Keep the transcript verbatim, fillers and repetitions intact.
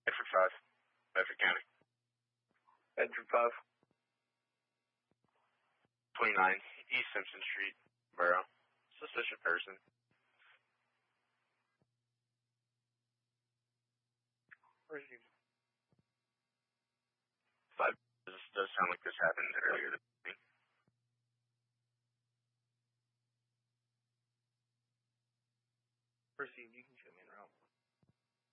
Bedford five. Bedford County. Bedford five. twenty-nine East Simpson Street, Borough. Suspicious person. Received. Five. This does sound like this happened earlier this evening. Received. You can show me in route.